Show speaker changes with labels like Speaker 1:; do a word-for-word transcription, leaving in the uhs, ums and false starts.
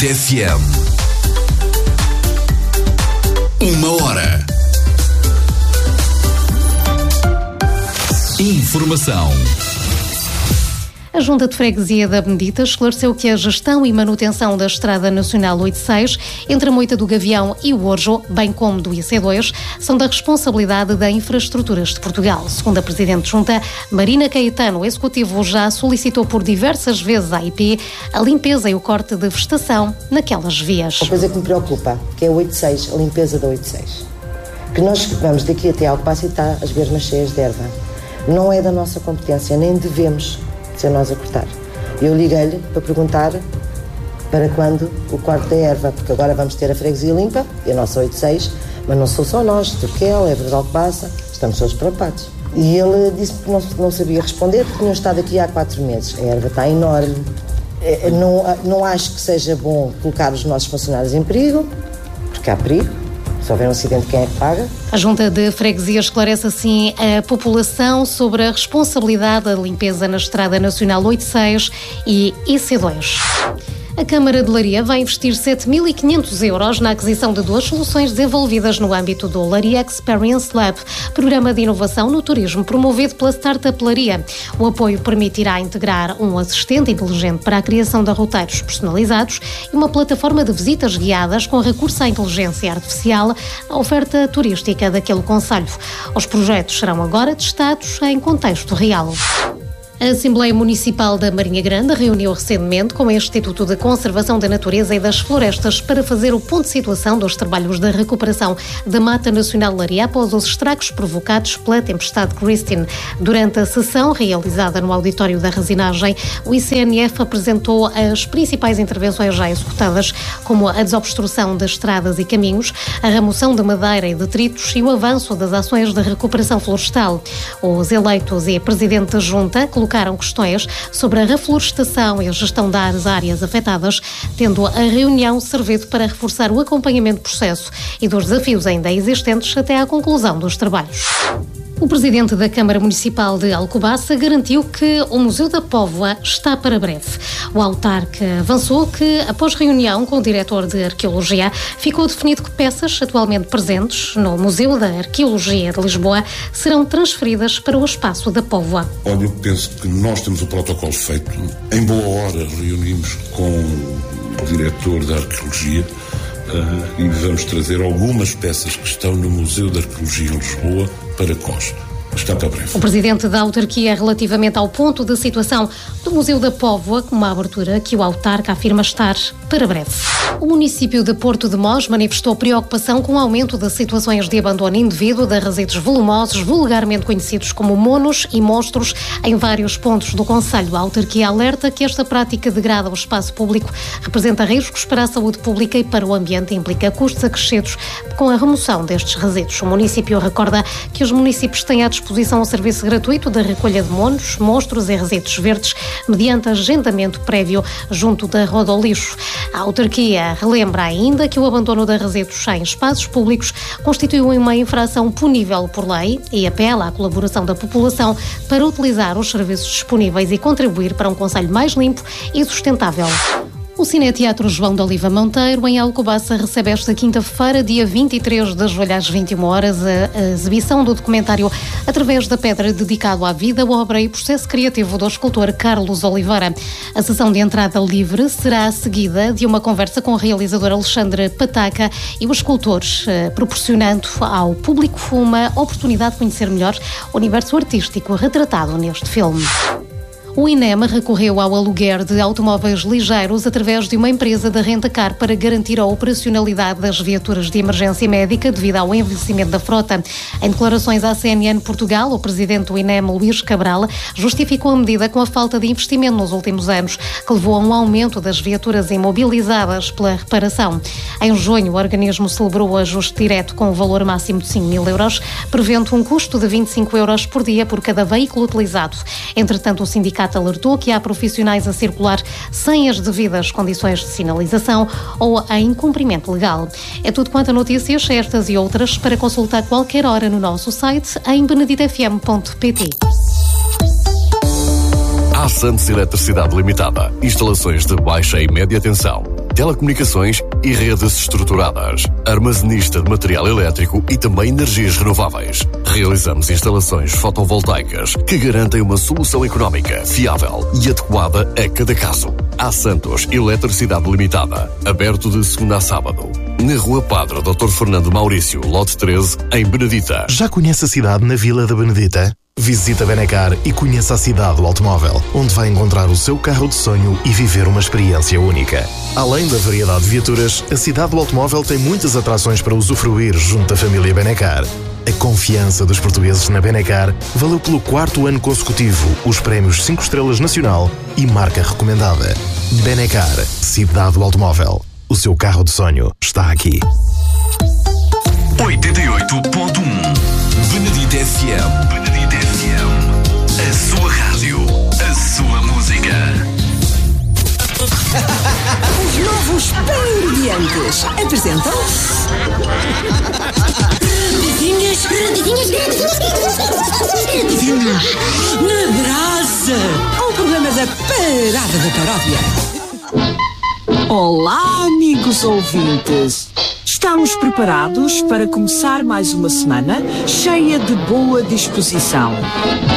Speaker 1: Benedita F M. Uma hora. Informação.
Speaker 2: A Junta de Freguesia da Benedita esclareceu que a gestão e manutenção da Estrada Nacional oitenta e seis, entre a Moita do Gavião e o Orjo, bem como do I C dois, são da responsabilidade da Infraestruturas de Portugal. Segundo a Presidente de Junta, Marina Caetano, o Executivo já solicitou por diversas vezes à I P a limpeza e o corte de vegetação naquelas vias.
Speaker 3: Uma coisa que me preocupa, que é a oitenta e seis, a limpeza da oitenta e seis. Que nós vamos daqui até Alcobaça e está as bermas cheias de erva. Não é da nossa competência, nem devemos ser nós a cortar. Eu liguei-lhe para perguntar para quando o corte da erva, porque agora vamos ter a freguesia limpa, e a nossa oitenta e seis, mas não sou só nós, Turquel, Évora de Alcobaça, estamos todos preocupados. E ele disse que não, não sabia responder, porque tinham estado aqui há quatro meses. A erva está enorme. Não, não acho que seja bom colocar os nossos funcionários em perigo, porque há perigo. Se houver um acidente, quem é que paga?
Speaker 2: A Junta de Freguesia esclarece assim a população sobre a responsabilidade da limpeza na Estrada Nacional oitenta e seis e I C dois. A Câmara de Leiria vai investir sete mil e quinhentos euros na aquisição de duas soluções desenvolvidas no âmbito do Leiria Experience Lab, programa de inovação no turismo promovido pela Startup Leiria. O apoio permitirá integrar um assistente inteligente para a criação de roteiros personalizados e uma plataforma de visitas guiadas com recurso à inteligência artificial na oferta turística daquele concelho. Os projetos serão agora testados em contexto real. A Assembleia Municipal da Marinha Grande reuniu recentemente com o Instituto de Conservação da Natureza e das Florestas para fazer o ponto de situação dos trabalhos de recuperação da Mata Nacional Leiria após os estragos provocados pela tempestade Christine. Durante a sessão realizada no auditório da Resinagem, o I C N F apresentou as principais intervenções já executadas, como a desobstrução de estradas e caminhos, a remoção de madeira e detritos e o avanço das ações de recuperação florestal. Os eleitos e a Presidente da Junta colocaram questões sobre a reflorestação e a gestão das áreas afetadas, tendo a reunião servido para reforçar o acompanhamento do processo e dos desafios ainda existentes até à conclusão dos trabalhos. O Presidente da Câmara Municipal de Alcobaça garantiu que o Museu da Póvoa está para breve. O autarca avançou que, após reunião com o Diretor de Arqueologia, ficou definido que peças atualmente presentes no Museu da Arqueologia de Lisboa serão transferidas para o espaço da Póvoa.
Speaker 4: Olha, eu penso que nós temos o protocolo feito. Em boa hora reunimos com o Diretor da Arqueologia Uh, e vamos trazer algumas peças que estão no Museu da Arqueologia em Lisboa para Costa. Está para breve.
Speaker 2: O Presidente da Autarquia, relativamente ao ponto de situação do Museu da Póvoa, com uma abertura que o autarca afirma estar para breve. O município de Porto de Mós manifestou preocupação com o aumento de situações de abandono indevido de resíduos volumosos, vulgarmente conhecidos como monos e monstros, em vários pontos do concelho. A autarquia alerta que esta prática degrada o espaço público, representa riscos para a saúde pública e para o ambiente e implica custos acrescidos com a remoção destes resíduos. O município recorda que os municípios têm à disposição um serviço gratuito de recolha de monos, monstros e resíduos verdes, mediante agendamento prévio junto da Rodolixo. A autarquia relembra ainda que o abandono de resíduos em espaços públicos constitui uma infração punível por lei e apela à colaboração da população para utilizar os serviços disponíveis e contribuir para um concelho mais limpo e sustentável. O Cineteatro João de Oliva Monteiro, em Alcobaça, recebe esta quinta-feira, dia vinte e três de julho, às vinte e uma horas, a exibição do documentário Através da Pedra, dedicado à vida, obra e processo criativo do escultor Carlos Oliveira. A sessão de entrada livre será seguida de uma conversa com o realizador Alexandre Pataca e os escultores, proporcionando ao público uma oportunidade de conhecer melhor o universo artístico retratado neste filme. O INEM recorreu ao aluguer de automóveis ligeiros através de uma empresa de renta-car para garantir a operacionalidade das viaturas de emergência médica devido ao envelhecimento da frota. Em declarações à C N N Portugal, o presidente do INEM, Luís Cabral, justificou a medida com a falta de investimento nos últimos anos, que levou a um aumento das viaturas imobilizadas pela reparação. Em junho, o organismo celebrou o ajuste direto com o valor máximo de cinco mil euros, prevendo um custo de vinte e cinco euros por dia por cada veículo utilizado. Entretanto, o sindicato alertou que há profissionais a circular sem as devidas condições de sinalização ou em cumprimento legal. É tudo quanto a notícias, estas e outras, para consultar qualquer hora no nosso site em benedita f m ponto p t.
Speaker 1: A Santos Eletricidade Limitada. Instalações de baixa e média tensão.
Speaker 5: telecomunicações e redes estruturadas, armazenista de material elétrico e também energias renováveis. Realizamos instalações fotovoltaicas que garantem uma solução económica, fiável e adequada a cada caso. A Santos Eletricidade Limitada, aberto de segunda a sábado, na Rua Padre doutor Fernando Maurício, lote treze, em Benedita.
Speaker 6: Já conhece a cidade na Vila da Benedita? Visita Benacar e conheça a cidade do automóvel, onde vai encontrar o seu carro de sonho e viver uma experiência única. Além da variedade de viaturas, a cidade do automóvel tem muitas atrações para usufruir junto da família Benacar. A confiança dos portugueses na Benacar valeu pelo quarto ano consecutivo os prémios cinco estrelas Nacional e marca recomendada. Benacar, cidade do automóvel. O seu carro de sonho está aqui.
Speaker 1: oitenta e oito ponto um Benedita F M. Benedita F M. A sua rádio, a sua música.
Speaker 7: Os novos Pan-Diantes apresentam Radinhas, radinhas, radinhas na brasa, ao programa da Parada da Paródia. Olá, amigos ouvintes. Estamos preparados para começar mais uma semana cheia de boa disposição.